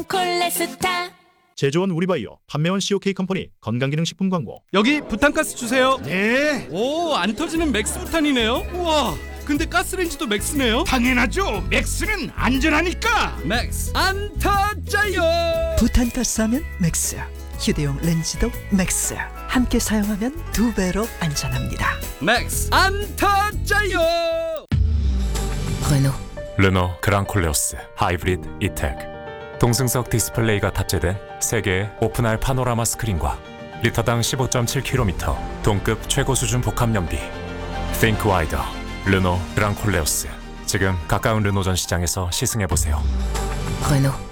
콜레스타. 제조원 우리바이오, 판매원 COK 컴퍼니 건강기능식품 광고. 여기 부탄가스 주세요. 네, 오, 안 터지는 맥스 부탄이네요. 우와, 근데 가스레인지도 맥스네요. 당연하죠. 맥스는 안전하니까. 맥스 안 터져요. 부탄가스하면 맥스, 휴대용 렌즈도 맥스. 함께 사용하면 2배로 안전합니다. 맥스 안 터져요. 르노 그랑콜레오스 하이브리드 이텍. 동승석 디스플레이가 탑재된 3개의 오픈할 파노라마 스크린과 리터당 15.7km 동급 최고 수준 복합 연비. Think Wider 르노 그랑콜레오스. 지금 가까운 르노 전 시장에서 시승해보세요.